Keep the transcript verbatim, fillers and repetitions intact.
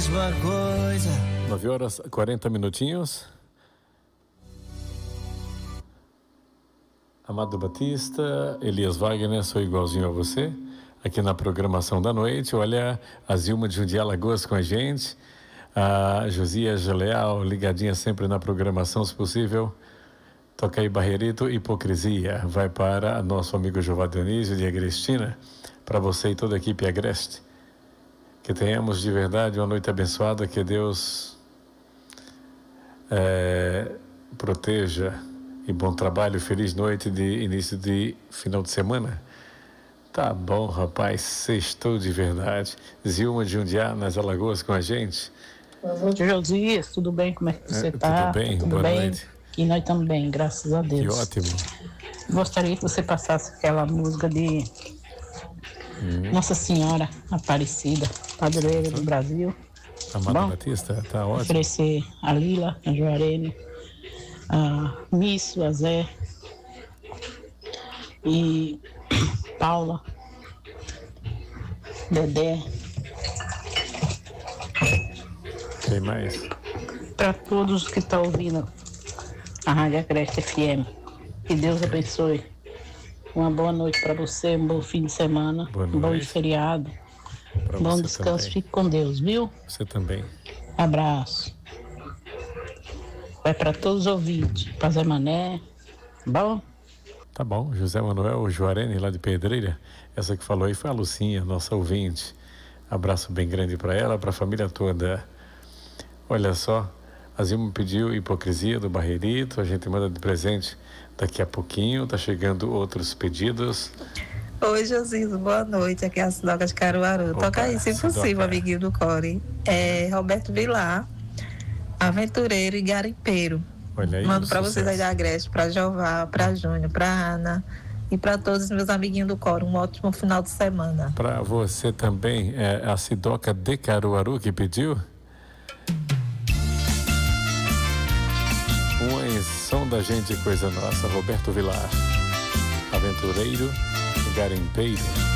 mesma coisa. nove horas e quarenta minutinhos. Amado Batista, Elias Wagner, sou igualzinho a você. Aqui na programação da noite. Olha, a Zilma de Jundiaí, Alagoas com a gente. A Josias Leal, ligadinha sempre na programação, se possível. Toca aí Barreirito, Hipocrisia. Vai para nosso amigo Jová Dionísio de Agrestina. Para você e toda a equipe Agreste. Que tenhamos de verdade uma noite abençoada. Que Deus é, proteja. E bom trabalho, feliz noite de início de final de semana. Tá bom, rapaz, sextou de verdade. Zilma de Jundiaí, nas Alagoas com a gente. Boa noite, Josias, tudo bem? Como é que você está? É, tudo bem, tudo boa bem? noite. Que nós estamos bem, graças a Deus. Que ótimo. Gostaria que você passasse aquela música de hum. Nossa Senhora Aparecida, padroeira do Brasil. Amado bom? Batista, tá ótimo. Oferecer a Lila, a Juarene, a Misso, a Zé e Paula, Dedé. Tem mais? Para todos que estão ouvindo a Rádio Agreste F M, que Deus abençoe. Uma boa noite para você, um bom fim de semana, um bom feriado, pra bom descanso, também. Fique com Deus, viu? Você também. Abraço. Vai para todos os ouvintes, para Zé Mané, bom? Tá bom, José Manuel Juarene, lá de Pedreira, essa que falou aí foi a Lucinha, nossa ouvinte. Abraço bem grande para ela, para a família toda. Olha só, a Zilma pediu Hipocrisia do Barreirito, a gente manda de presente daqui a pouquinho, tá chegando outros pedidos. Oi, Josias, boa noite, aqui é a Sidoca de Caruaru. Opa, toca aí, se Sidoca. Possível, amiguinho do Core. É Roberto Vilar, aventureiro e garimpeiro. Olha aí, mando para vocês aí da Agreste, para Jeová, para Júnior, para Ana e para todos os meus amiguinhos do Coro. Um ótimo final de semana. Para você também, é a Sidoca de Caruaru que pediu? Um som da gente, coisa nossa. Roberto Vilar, aventureiro e garimpeiro.